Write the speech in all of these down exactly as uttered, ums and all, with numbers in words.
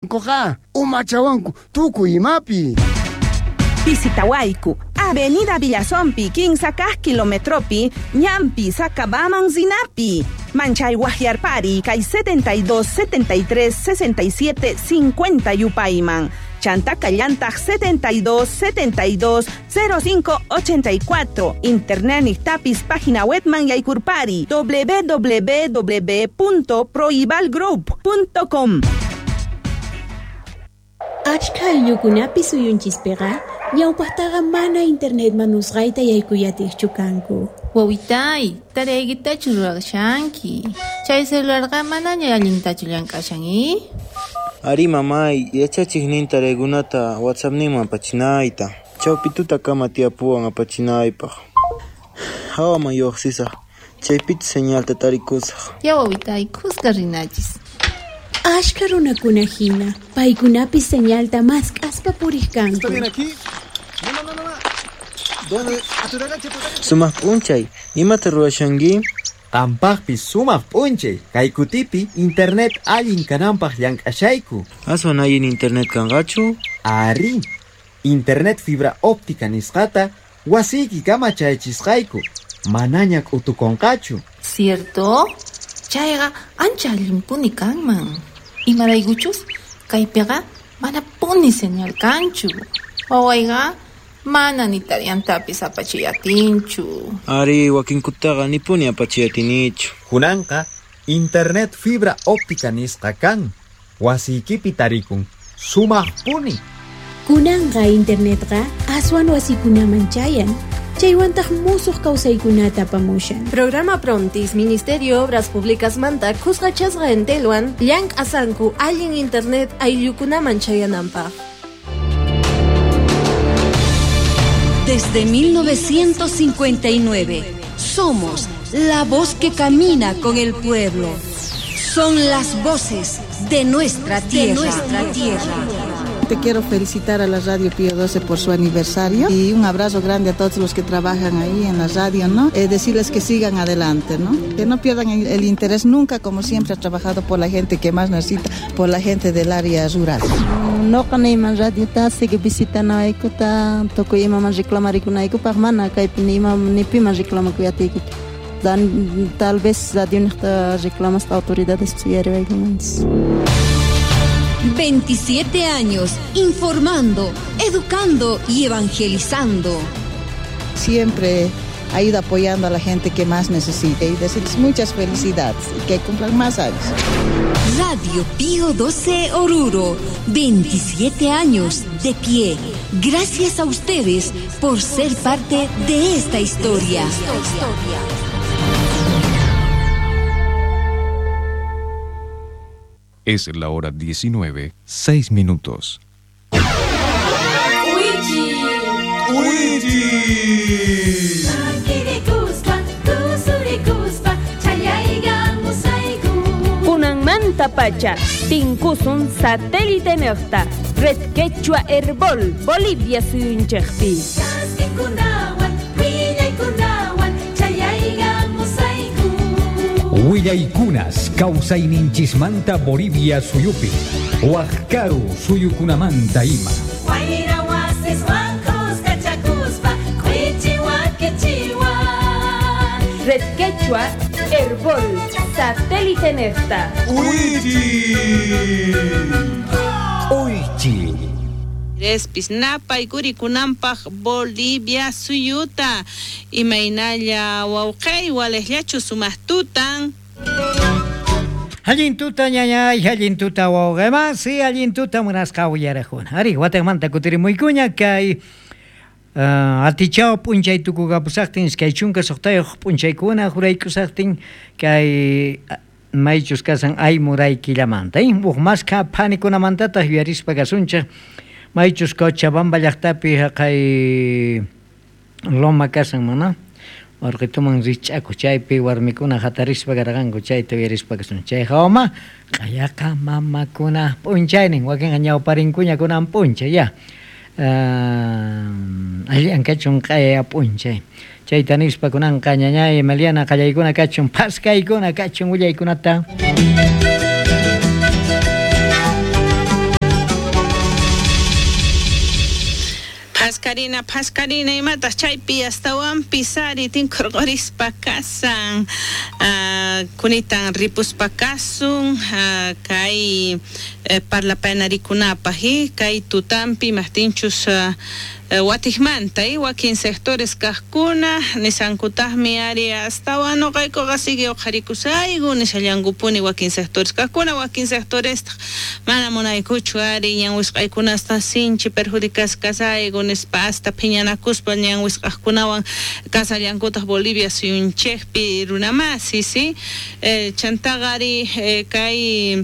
Koja, umachawanku, tuku imapi. Pisitawaiku, Avenida Villazompi, quince kilometropi, Ñampi, Sacabaman, Zinapi. Manchay Guajiarpari, Kai setenta y dos, setenta y tres, sesenta y siete, cincuenta Yupaiman. Chantacallantag setenta y dos, setenta y dos, cero cinco, ochenta y cuatro. Internet Nictapis, página web Manyaykurpari, w w w punto proibalgroup punto com. Achka yukunapi suyunchispega, ñawpaqtaqa mana internet manusqayta yaykuyatiqchu kanku. Wawitay, taraygitachu rurashanki. Chay celularqa manaña allintachu llank'ashan. Ari mamay, yachachiknin taraygunata WhatsApp niman apachinayta. Chawpi tuta kama tiyapuwan apachinaypaq. Hawaman lluqsisaq, chaypita señalta tarikusaq. Ya wawitay, kusqa rinachis. Ashka runakuna hina, paykunapi señalta mask'aspa puriq kanku. ¿Está bien aquí? No, no, no, no. ¿Dónde? Aturaga, chapuraga. Sumaq p'unchay, imata rurashanki? Qampaqpi sumaq p'unchay, kay kutipi internet allin kananpaq llank'ashayku. Aswan allin internet kanqachu? Ari, internet fibra óptica nisqata wasiyki kama chayachisqayku, manaña k'utukunqachu. ¿Cierto? Chayqa ancha allinpuni kanman. Imaraykuchus kaypiqa mana puni señal kanchu. Wawayqa mana ni tariyantapis apachiyatinchu. Ari, wakinkutaqa nipuni apachiyatinichu. Kunanqa internet fibra óptica nisqa kan, wasiykipi tarikun sumaq puni. Kunanqa internetqa aswan wasikunaman chayan. Chaywantaq musuq kawsaykunata apamushan. Programa Prontis, Ministerio Obras Públicas Manta, kusqachasqa enteluan, llank asanku allin internet ayllukunaman chayananpaq. Desde mil novecientos cincuenta y nueve, somos la voz que camina con el pueblo. Son las voces de nuestra tierra. De nuestra tierra. Te quiero felicitar a la Radio Pío doce por su aniversario y un abrazo grande a todos los que trabajan ahí en la radio, ¿no? Eh, decirles que sigan adelante, ¿no? Que no pierdan el, el interés nunca, como siempre ha trabajado por la gente que más necesita, por la gente del área rural. No kanayman radio ta sige visita na iko ta toko ima man reclamar iko na iko pa mana kay pinima ni pima reclama ko yati iko. Dan tal vez radio nesta reclama esta autoridades psiere vaigumans. veintisiete años informando, educando y evangelizando. Siempre ha ido apoyando a la gente que más necesita y decirles muchas felicidades y que cumplan más años. Radio Pío doce Oruro, veintisiete años de pie. Gracias a ustedes por ser parte de esta historia. Es la hora diecinueve, seis minutos. Uichi. Uichi. Kunan manta pacha, tinkusun satélite nerta, red quechua herbol, Bolivia suyunchekpi. Huillaykunas, kawsayninchismanta Bolivia suyupi, Huascaru suyukunamanta ima. Red Quechua, Herbol, Satélite Nesta. Uichi. Uichi. Respis napa ikuri kunampaq Bolivia suyuta imaynalla wawqay walejllachu sumaqtutan. Allintuta ñañay, allintuta wawqayman, si allintuta munasqa willarajuna. Ari, watanmanta kutirimuykuña kay Uh, atichao p'unchay tukukapusaqtin iskay chunka suqtayuq p'unchaykuna juraykusaqtin kay maychus kasan ay muray killamanta uj masqa phanikunamantata yuyarispa kasunchaq maychus Cochabamba llaqtapi kay loma kasan mana warqituman rich'aku chaypi warmikuna hatarispa karqanku chayta yuyarispa kasunchaq chay hawama qayaqa mamakuna p'unchaynin wakinqa ñawparinkuña kunan p'unchay ya allian kachun qaya p'unchay chayta nispa kunanqa ñañay Meliana qallaykuna kachun paskaykuna kachun willaykunata Pascarina, pascarina y matas chaypi hasta wan pisari tinkorgoris pakasan. Uh, kunitan ripus pakasun uh, kai uh, parla penarikunapa hi kai tutampi mastinchus uh, Uh, watijmanta y wakin sectores kahkuna nisankutahmi área hasta wano kaiko gasigi ojarikusaigu nisallangupuni wakin sectores kahkuna wakin sectores mana monaykuchu ari yan wisqaykuna hasta sinchi perjudicas kasaigu nispa hasta piñanakuspa yan wisqaqkunawan kasallankutah Bolivia suyunchejpi runamasi si eh, chantagari eh, kay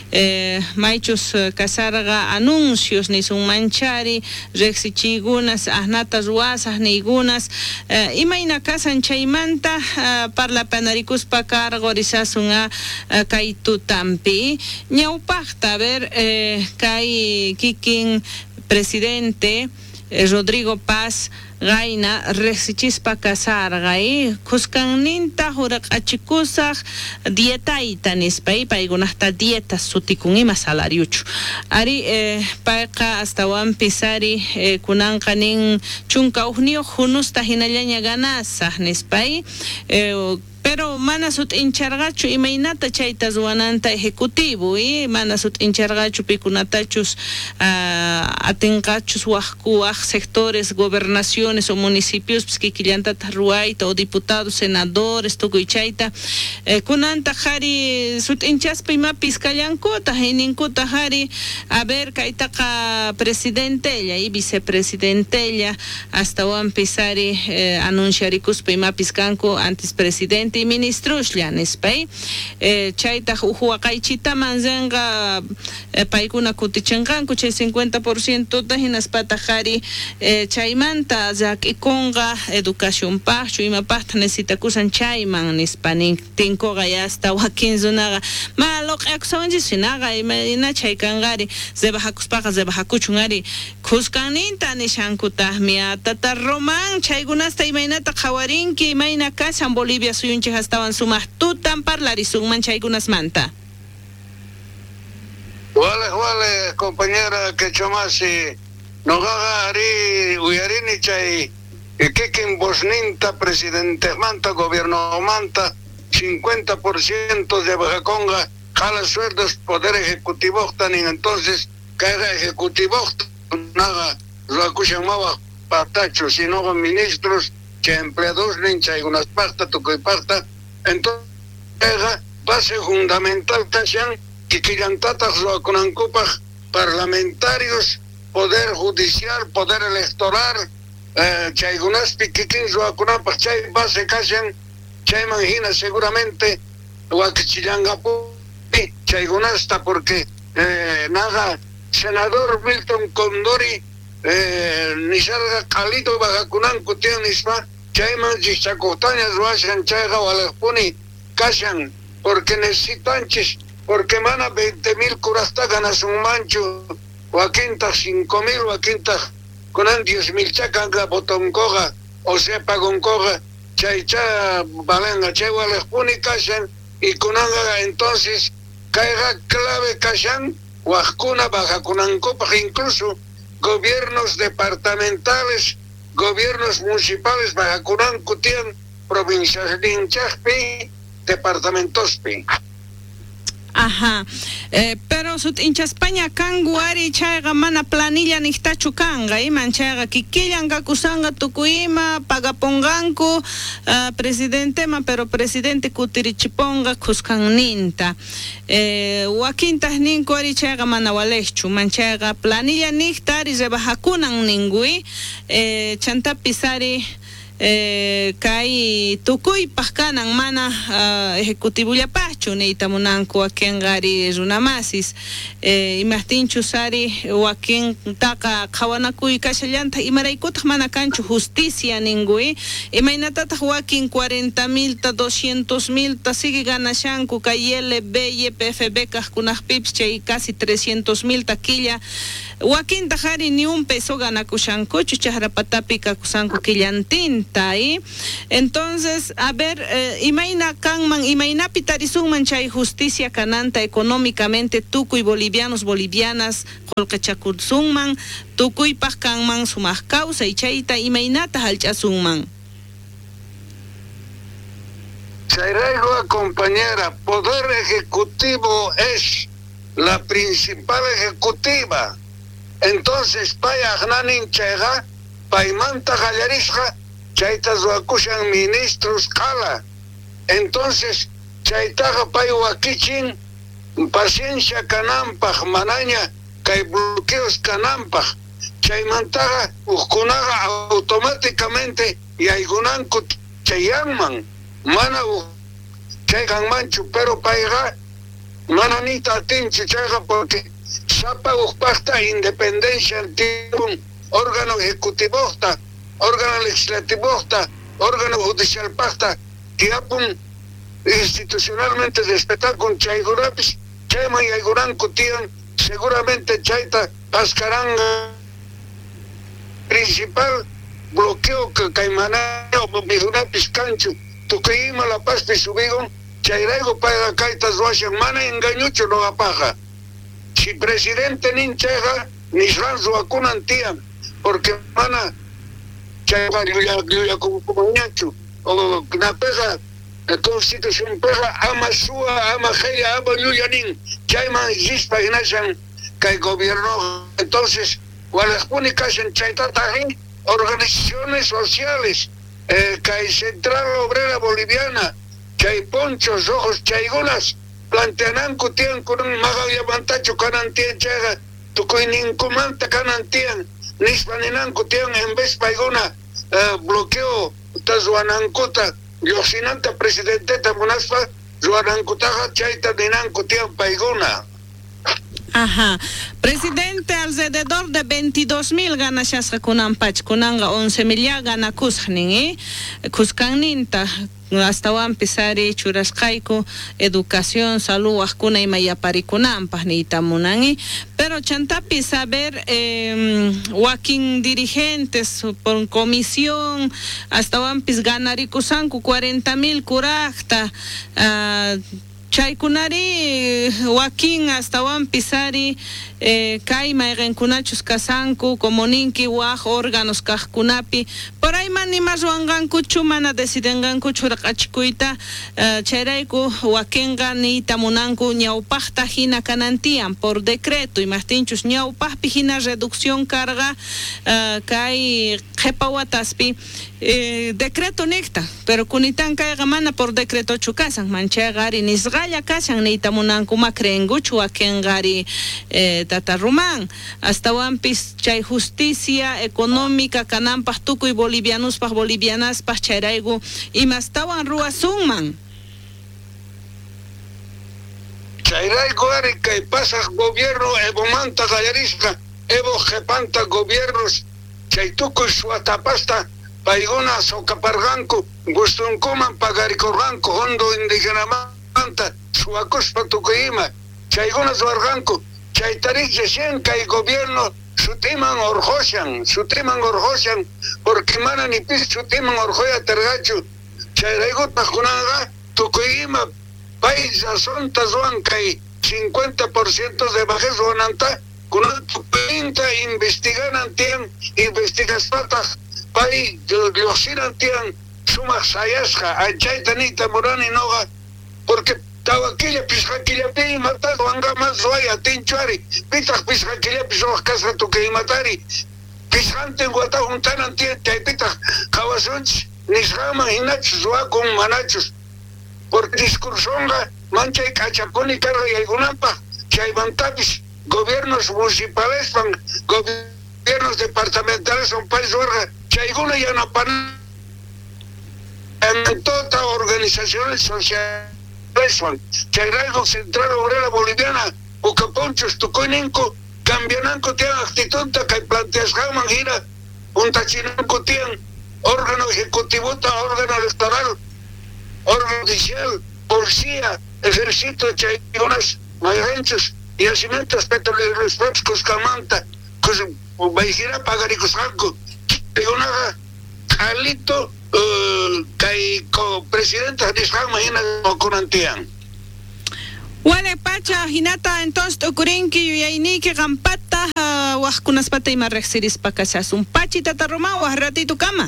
eh, maychus eh, kasarga anuncios nisun manchari rexichigu unas ahnatas ruasas nigunas uh, imaina kasan chaymanta uh, parla panarikuspa cargo risasunga uh, kay tutampi ñawpaqta ver eh, kay kikin presidente eh, Rodrigo Paz Gaina resichispa kasarga y kuskanninta hurak achikusaq dietaita nispay paygunaqta dieta sutikun ima salariuchu ari eh, payqa hasta wan pisari eh, kunanqa nin chunka uhniyuq hunusta hinallaña ganasaq nispay eh, pero mana sut inchargachu imaynata chayta ruwananta ejecutivo y mana sut inchargachu pikunatachus uh, atinqachus waqku waq sectores gobernaciones o municipios pues kikillantata ruayta o diputados senadores tukuy chayta eh, kunanta qhari sut inchaspa imapis kallankuta hininkuta qhari a ver kaytaqa presidentella y vicepresidentella hasta wan pisari eh, anunciarikuspa imapis kanku antes presidente y ministrushlla nispay eh, chayta uhuaqaychita manzenga eh, paykuna kutichinqanku chay cincuenta por ciento ta hinaspata qhari eh, chaymanta llakikunqa educación paqchu imapaqta necesitakusan chayman nispanin tinkuqa ya hasta wakin runaqa malo q'akusawanchis hinaqa imayna chaykanqari zebahakuspaqa zebahakuchunari khuskanninta nishankutaqmi tata Román chaykunasta imaynata qhawarinki imayna kashan Bolivia suyun hasta sumah tutan parlarisun chaykunas manta. Vale, vale, compañera que chamasi no gaga ari uyarini chay kikin bosninta presidente manta gobierno manta cincuenta por ciento de Baja Conga jala sueldos poder ejecutivo tan entonces cada ejecutivo nada lo acuchamos patacho sino con ministros que empleados nin chaygunas parta tukuy parta entonces base fundamental tashan que killantatas lo kunankupaj parlamentarios poder judicial poder electoral eh, chaygunas piquikin lo kunapaj chay base kashan chay manjina seguramente wakichillangapu chaygunas está porque eh, nada senador Milton Condori eh, ni salga calito baja kunanku tiene nispa chayman chichacotañas ruashan chayga walejpuni kashan porque necesitan chis porque mana veinte mil curasta ganas un mancho wakinta cinco mil wakinta kunan diez mil chakanga botonkoga o sepa gonkoga chaycha balenga chay walejpuni kashan y kunanga entonces caiga clave kashan wakuna baja kunankopa incluso gobiernos departamentales gobiernos municipales Bajacunan, Cutián, provincias de Inchaspi, departamentos Pi. Ajá, eh, pero su hincha España kanguari chayga mana planilla ni está chukanga y manchayga kikillanga kusanga tukuima pagaponganku uh, presidente ma pero presidente kutirichiponga kuskanninta eh, wakinta ninku ari chayga mana walechu manchayga planilla ni estari rebajakunan ningui eh, chanta pisari eh, kai tukuy pahkanan mana uh, ejecutivo ya pacho neita munanku wakin gari runamasis eh, imahtinchu sari wakin taka khawanakuy kashallanta imaraykutaq mana kanchu justicia ningui imaynatata wakin cuarenta mil ta doscientos mil ta sigue ganashanku kay L B y P F B kajkunaqpips chay casi trescientos mil taquilla wakin tajari ni un peso ganakushankuchu chahrapatapi kakusanku killantin cincuenta, ¿eh? Entonces, a ver, eh, imaina kanman, imaina pitarisunman chay justicia cananta económicamente tukuy bolivianos, bolivianas, holkachakutsunman, tukuy paj kanman sumaj causa y chayta imainata halchasunman. Chairaigo, compañera, Poder Ejecutivo es la principal ejecutiva. Entonces, paya agnanin chayga, paimanta gallarisja, chaytas wakushan ministros kala. Entonces, chaytaga pay wakichin, paciencia canampaj, manaña, kay bloqueos canampaj. Chaymantaga, ujunaga automáticamente, y aygunanku chayanman. Mana u chaygan manchu, pero payga, mananita atinchu chayga, porque sapa ukpasta independencia antiguo, órgano ejecutivo, órgano legislativo, órgano judicial pasta, que apun institucionalmente respetar con chaygurapis, chayma y ayguran kutian, seguramente chayta ascaranga principal bloqueo que caimana o bijurapis canchu, tu creíma la paz de su vigo, chayraigo para caitas washan, mana engañucho no apaja. Si presidente ninchega, ni ranzo vacunan tía, porque mana chayga yuya yuya como como ñachu, o na pega la constitución pega ama sua, ama heya, ama yuyanin, chayman exista inachan que gobierno. Entonces, las únicas en chaytatajín, organizaciones sociales, eh, que Central Obrera Boliviana, chay ponchos, ojos, chaygunas, planteanan kutian con un magavia mantacho canantien chaga, tu coinincumanta canantien, nispaninan kutian en vez paiguna, uh, bloqueo, tazuanancuta, yosinanta presidente tamunaspa, zuanancutaja chaita dinan kutian paiguna. Ajá. Presidente, alrededor de veintidós mil ganas ya kunan pach, kunanga once mil ya gana kushanin, ¿eh? Kuskanninta, hasta van pisari churascaico, educación, salud, akuna y mayaparikunampas ni tamunani, pero chantapi saber, eh, wakin dirigentes por comisión, hasta van pis ganarikusanku cuarenta mil kurakta, uh, chaykunari wakin hasta wan pisari eh, kaima erenkunachus kasanku comuninki waj órganos kajkunapi por ahí mani más wangankuchu mana decidenganku churakachikuita uh, chayrayku wakinga ni tamunanku ñawpajta hina kanantian por decreto y mastinchus ñawpajpi hina reducción carga uh, kay qhepawataspi eh, decreto necta pero kunitan kayga mana por decreto chukasan manchagari nisgalla kasan ni tamunanku makrenguchu wakingari eh, tatarumán hasta wampis chay justicia económica kanampas tukuy bolivianos pas bolivianas pas chayraygu y mastawan ruasunman chayraygu ari kay pasas gobierno evo manta gallarisca evo jepanta gobiernos chay tukuy suatapasta paiguna socaparganku gustunkuman pagarikorganku hondo indígena manta suakuspa tukuyima chayguna suarganku chaytarik yeshen kay gobierno sutiman orjoshan sutiman orjoshan porque mana ni pis sutiman orjoya tergachu chayraygut pakunanga tukuyima país asonta zuan kay cincuenta por ciento de bajez zonanta kuna tukuyinta investigan antien investigas patas pay diosir antien sumas sayasja achaytanita morani noga porque tawaquilla pisjaquilla pi matado anga más zoya tinchuari pitas pisjaquilla pisojas casa tu que matari pisjante guata juntanan tiente pitas kawasunch nisgama hinach zoa con manachos porque discursonga mancha y cachaconi carga y algunampa que hay mantapis gobiernos municipales van gobiernos departamentales son país orga que alguna ya no pan en toda organizaciones sociales Chayraygo Central Obrera Boliviana Ucaponchos Tuconinco Cambiananco tienen actitud que planteas jaman gira un tachinanco tienen órgano ejecutivo órgano electoral órgano judicial policía ejército chaygonas mayrenchos y asimentos petroleros próximos camanta pues vai gira pagaricos algo chaygonaga Jalito uh, kay ko presidente nisqan mahina kunantian. Wale pacha hinata entonces tukurinki yuyayniki qampata waqkunaspata ima riqsirispa kashasun pachita taruma waq ratitu kama.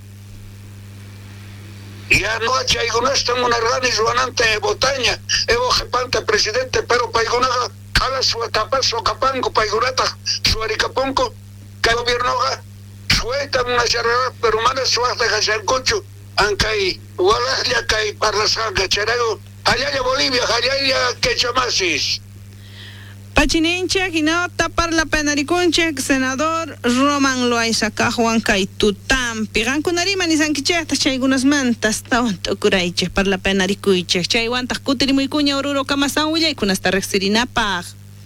Ya no chaygunasta munargani ruananta e botaña evo jepanta presidente pero paygunaga kala suatapas sokapanko paygunata suarikapunko kay gobiernoga sueta una charra pero mana suasta gashankuchu ankay walahlla kay parlasaga charago allá Bolivia allá Quechamasis. Pachininche, Ginota, Parla Penariconche, senador Roman Loaiza Cajuan Caitutam, Pigan Kunarima, ni Sanquicheta, Chaygunas Mantas, Taunto Curaiche, Parla Penaricuiche, Chayguantas Cutiri muy cuña, Oruro Camasan, Huya y Kunasta Rexirina Pag.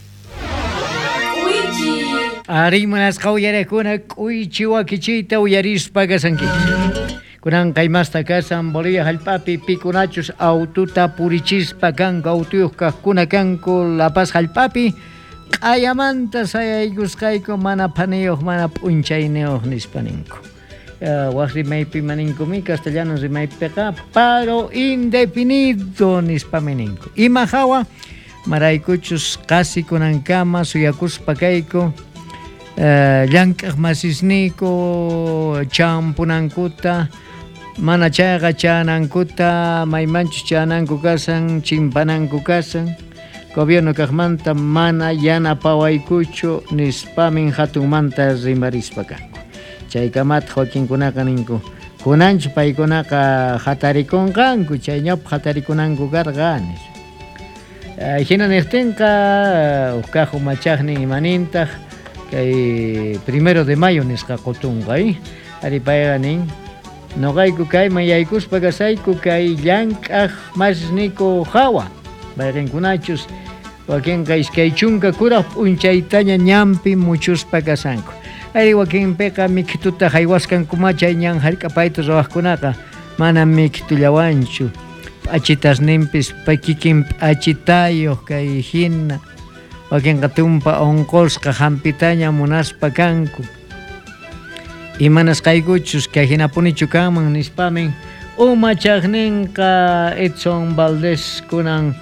Arimanas Kauyare Kuna, Uichiwa Kichita, Uyaris Pagasanki. Kunan kaymasta kasan Bolivia halpapi pikunachus aututa purichis pakanko autuyuska kunakanko La Paz halpapi ayamanta sayaygus kayko mana paneyoh mana punchayneyoh nispaninko waq rimaypi maninkumi castellanos rimaypiqa paro indefinido nispamininku ima hawa maraykuchus qasi kunankama suyakuspa kayko llank'aq masisniko champunankuta mana chayqa chanankuta maymanchus chananku kasan chimpananku kasan gobierno kaqmanta mana yanapawaykuchu nispamin hatunmanta rimarispa kanku chaykamata joaquinkunaqa ninku kunanchu paykunaqa hatarikunqanku chayñawpa hatarikunanku karqa nis hina niqtinqa uqaqu machaqnin imanintaq kay primero de mayo nisqa qutunqa ari payqa nin noqayku kay mayaykuspa kasayku kay llank'aq masisniku hawa bayqinkunachus wakinqa iskay chunka kuraq p'unchaytaña ñampi muchuspa kasanku ari wakinpiqa mikhituta haywaskankumá chay ñan hallq'apayta ruwaqkunaqa mana mikhitullawanchu p'achitasninpis kikin p'achitayuq kay hina wakinqa tumpa onqosqa hampitaña munaspa kanku imanas kaykuchus kay hinapunichu kanman nispamin umachaqninqa Edson Valdez kunan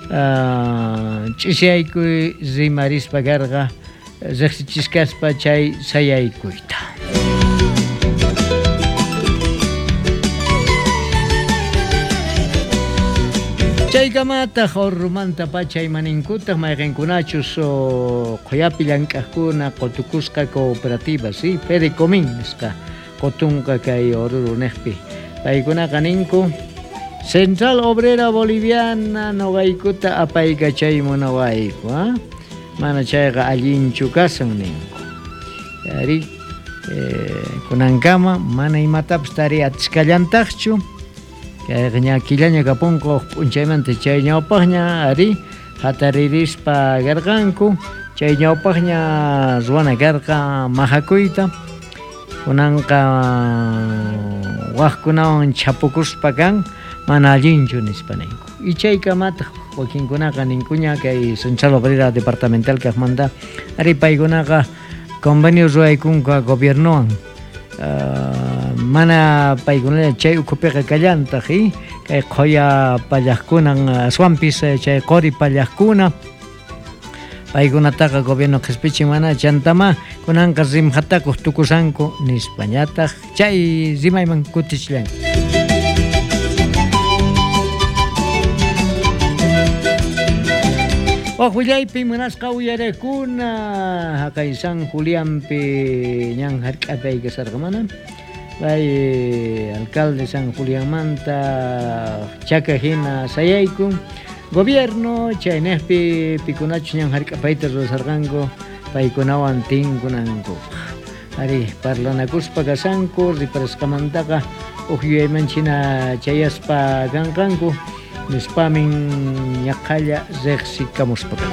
ch'isiyaykuy rimarispa karqa riqsichiskaspa chay sayaykuyta chaykamata horrumanta pacha imaninkutaq mayqinkunachus qoyapi llank'aqkuna qotukusqa cooperativa sí Fedecomin nisqa qotunqa kay Oruro niqpi paykunaqa ninku Central Obrera Boliviana noqaykuta apayqa chay munawayku mana chayqa allinchu kasan ninku ari kunankama mana imatapas tari atisqallantaqchu kayqa killaña kapunku p'unchaymanta chay ñawpaqña ari hataririspa karqanku chay ñawpaqña ruwana karqa mahakuyta kunanqa waqkunawan chapukuspa kan mana allinchu nispaninku y chaykamata wakinkunaqa ninkuña kay Central Obrera Departamental kaqmanta ari paykunaqa convenio ruwaykunqa gobiernowan Uh, mana paykunalla chay ukhupiqa kallantaq kay qoya pallaqkunan aswanpis chay qori pallaqkuna paykunataqa gobierno qhispichin mana chantama kunanqa rimhatakuq tukusanku nispañataq chay rimayman kutichillanku Waqullaypi munasqa uyarekuna haqay San Julianpi ñan hark'apay kasarqamana pay alcalde San Julianmanta chaka hina sayayku gobierno chay niqpi pikunachu ñan hark'apayta ruwasarqanku paykunawan tinkunanku ari parlanakuspa kasanku riparasqamantaqa uq yuyaymanchina chayaspa kanqanku nispamin ñaqalla riqsikamuspa